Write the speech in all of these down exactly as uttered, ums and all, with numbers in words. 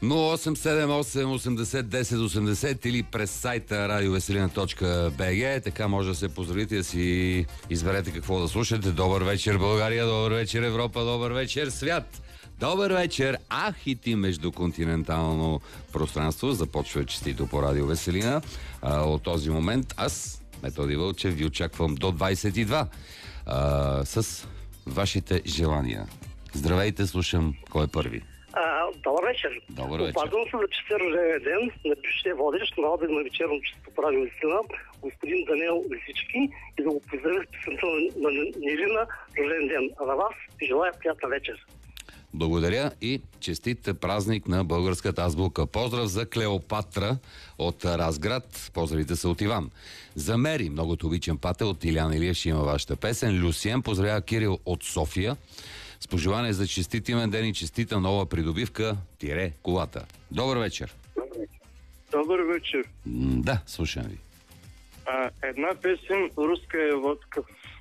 нула осем седем осем осемдесет десет осемдесет или през сайта радиовеселина точка би джи. Така може да се поздравите и да си изберете какво да слушате. Добър вечер, България, добър вечер, Европа, добър вечер, свят. Добър вечер, ахити междуконтинентално пространство. Започва честито по Радио Веселина. А, от този момент аз, Методи Вълчев, ви очаквам до двайсет и два а, с вашите желания. Здравейте, слушам кой е първи. А, добър вечер. Добър вечер. Опазвам се за честит рождения ден на бившия водещ на Обед на вечерно често по Радио Веселина, господин Даниел Лисички, и да го поздравя с песента на Нелина рожден ден. А на вас желая приятна вечер. Благодаря и честит празник на българската азбука. Поздрав за Клеопатра от Разград. Поздравите са от Иван. За Мери, многото обичам пате, от Илян Илиев ще има вашата песен. Люсиен поздравява Кирил от София. С пожелание за честит имен ден и честита нова придобивка тире колата. Добър вечер. Добър вечер. М, да, слушам ви. А, една песен "Руска е водка".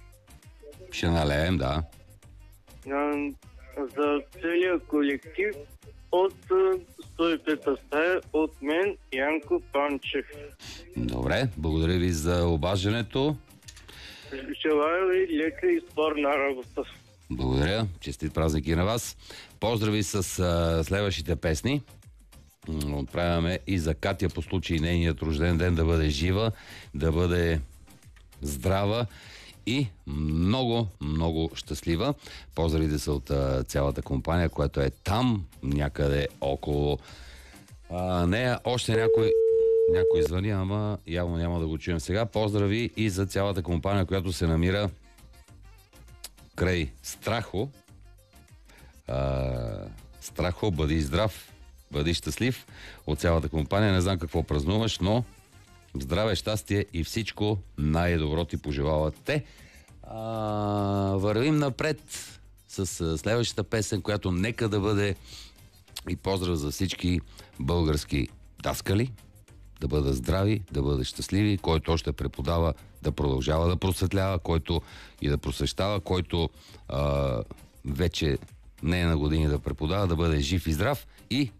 Ще налеем, да. А, за целия колектив от сто и пета стая от мен Янко Панчев. Добре, благодаря ви за обаждането. Желая ви лека и спорна работа. Благодаря. Честит празник и на вас. Поздрави с а, следващите песни. М, Отправяме и за Катя по случай нейният рожден ден да бъде жива, да бъде здрава и много, много щастлива. Поздравите са от а, цялата компания, която е там, някъде около а, нея. Още някой някой звъни, ама явно няма да го чуем сега. Поздрави и за цялата компания, която се намира край Страхо. А, Страхо, бъди здрав, бъди щастлив от цялата компания. Не знам какво празнуваш, но здраве, щастие и всичко най-добро ти пожелават те. А, вървим напред с а, следващата песен, която нека да бъде и поздрав за всички български даскали. Да бъдат здрави, да бъдат щастливи, който още преподава да продължава да просветлява, който и да просвещава, който а, вече не е на години да преподава, да бъде жив и здрав и